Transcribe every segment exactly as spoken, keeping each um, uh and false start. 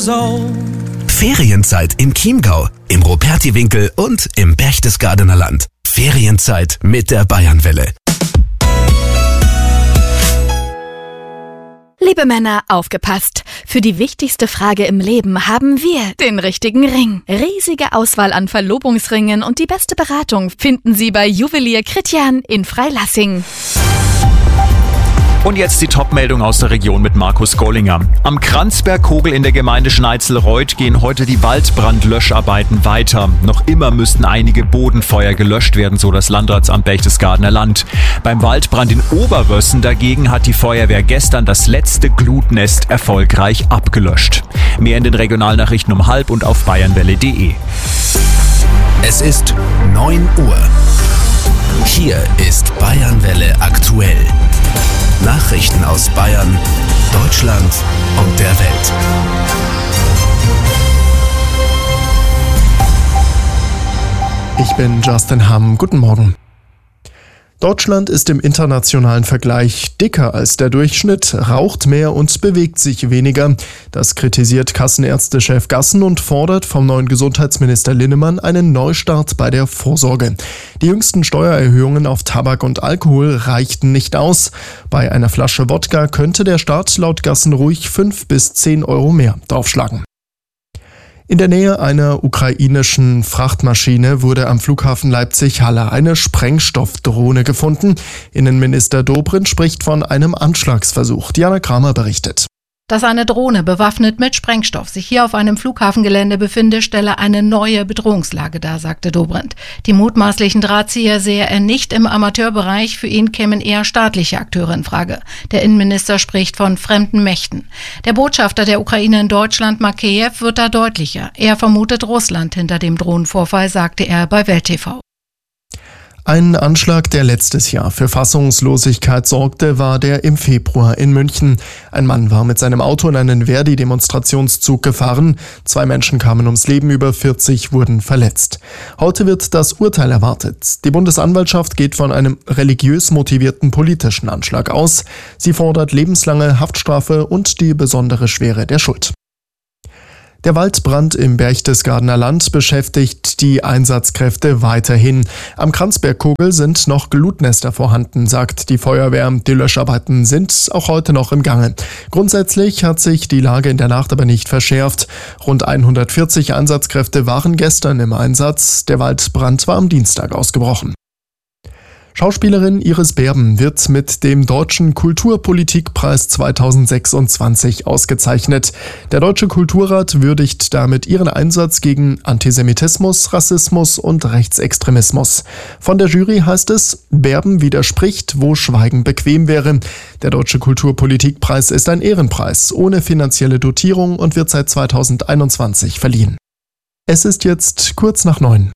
years old. Ferienzeit im Chiemgau, im Rupertiwinkel und im Berchtesgadener Land. Ferienzeit mit der Bayernwelle. Liebe Männer, aufgepasst! Für die wichtigste Frage im Leben haben wir den richtigen Ring. Riesige Auswahl an Verlobungsringen und die beste Beratung finden Sie bei Juwelier Kritjan in Freilassing. Und jetzt die Top-Meldung aus der Region mit Markus Gollinger. Am Kranzbergkogel in der Gemeinde Schneitzelreuth gehen heute die Waldbrandlöscharbeiten weiter. Noch immer müssten einige Bodenfeuer gelöscht werden, so das Landratsamt Berchtesgadener Land. Beim Waldbrand in Oberwössen dagegen hat die Feuerwehr gestern das letzte Glutnest erfolgreich abgelöscht. Mehr in den Regionalnachrichten um halb und auf bayernwelle punkt de. Es ist neun Uhr. Hier ist Bayernwelle aktuell. Nachrichten aus Bayern, Deutschland und der Welt. Ich bin Justin Hamm. Guten Morgen. Deutschland ist im internationalen Vergleich dicker als der Durchschnitt, raucht mehr und bewegt sich weniger. Das kritisiert Kassenärztechef Gassen und fordert vom neuen Gesundheitsminister Linnemann einen Neustart bei der Vorsorge. Die jüngsten Steuererhöhungen auf Tabak und Alkohol reichten nicht aus. Bei einer Flasche Wodka könnte der Staat laut Gassen ruhig fünf bis zehn Euro mehr draufschlagen. In der Nähe einer ukrainischen Frachtmaschine wurde am Flughafen Leipzig-Halle eine Sprengstoffdrohne gefunden. Innenminister Dobrindt spricht von einem Anschlagsversuch. Diana Kramer berichtet. Dass eine Drohne bewaffnet mit Sprengstoff sich hier auf einem Flughafengelände befinde, stelle eine neue Bedrohungslage dar, sagte Dobrindt. Die mutmaßlichen Drahtzieher sehe er nicht im Amateurbereich, für ihn kämen eher staatliche Akteure in Frage. Der Innenminister spricht von fremden Mächten. Der Botschafter der Ukraine in Deutschland, Makeyev, wird da deutlicher. Er vermutet Russland hinter dem Drohnenvorfall, sagte er bei Welt T V. Ein Anschlag, der letztes Jahr für Fassungslosigkeit sorgte, war der im Februar in München. Ein Mann war mit seinem Auto in einen Verdi-Demonstrationszug gefahren. Zwei Menschen kamen ums Leben, über vierzig wurden verletzt. Heute wird das Urteil erwartet. Die Bundesanwaltschaft geht von einem religiös motivierten politischen Anschlag aus. Sie fordert lebenslange Haftstrafe und die besondere Schwere der Schuld. Der Waldbrand im Berchtesgadener Land beschäftigt die Einsatzkräfte weiterhin. Am Kranzbergkogel sind noch Glutnester vorhanden, sagt die Feuerwehr. Die Löscharbeiten sind auch heute noch im Gange. Grundsätzlich hat sich die Lage in der Nacht aber nicht verschärft. Rund hundertvierzig Einsatzkräfte waren gestern im Einsatz. Der Waldbrand war am Dienstag ausgebrochen. Schauspielerin Iris Berben wird mit dem Deutschen Kulturpolitikpreis zweitausendsechsundzwanzig ausgezeichnet. Der Deutsche Kulturrat würdigt damit ihren Einsatz gegen Antisemitismus, Rassismus und Rechtsextremismus. Von der Jury heißt es, Berben widerspricht, wo Schweigen bequem wäre. Der Deutsche Kulturpolitikpreis ist ein Ehrenpreis ohne finanzielle Dotierung und wird seit zweitausendeinundzwanzig verliehen. Es ist jetzt kurz nach neun.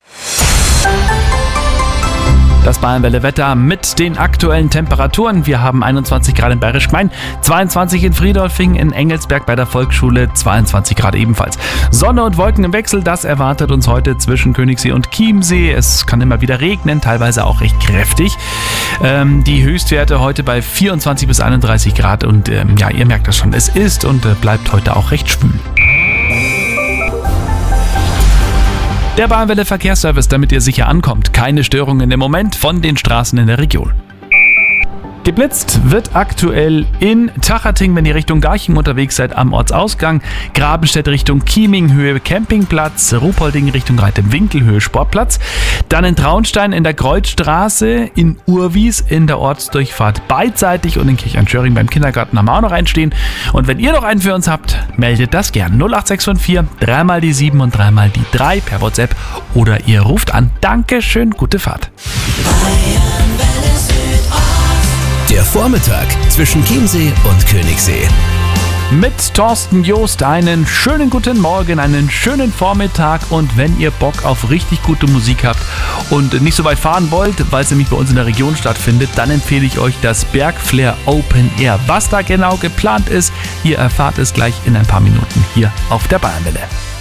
Das Bayernwelle-Wetter mit den aktuellen Temperaturen. Wir haben einundzwanzig Grad in Bayerisch Gmein, zweiundzwanzig in Friedolfing, in Engelsberg bei der Volksschule, zweiundzwanzig Grad ebenfalls. Sonne und Wolken im Wechsel, das erwartet uns heute zwischen Königssee und Chiemsee. Es kann immer wieder regnen, teilweise auch recht kräftig. Ähm, die Höchstwerte heute bei vierundzwanzig bis einunddreißig Grad und ähm, ja, ihr merkt das schon, es ist und äh, bleibt heute auch recht schwül. Der Bayernwelle Verkehrsservice, damit ihr sicher ankommt. Keine Störungen im Moment von den Straßen in der Region. Geblitzt wird aktuell in Tachating, wenn ihr Richtung Garching unterwegs seid, am Ortsausgang. Grabenstedt Richtung Chieming, Höhe Campingplatz. Ruhpolding Richtung Reit-im-Winkel, Höhe Sportplatz. Dann in Traunstein in der Kreuzstraße, in Urwies in der Ortsdurchfahrt beidseitig und in Kirchheinschöring beim Kindergarten haben wir auch noch einen stehen. Und wenn ihr noch einen für uns habt, meldet das gern. null acht sechs fünf vier, dreimal die sieben und dreimal die drei per WhatsApp oder ihr ruft an. Dankeschön, gute Fahrt. Der Vormittag zwischen Chiemsee und Königssee. Mit Thorsten Joost einen schönen guten Morgen, einen schönen Vormittag und wenn ihr Bock auf richtig gute Musik habt und nicht so weit fahren wollt, weil es nämlich bei uns in der Region stattfindet, dann empfehle ich euch das Bergflair Open Air. Was da genau geplant ist, ihr erfahrt es gleich in ein paar Minuten hier auf der Bayernwelle.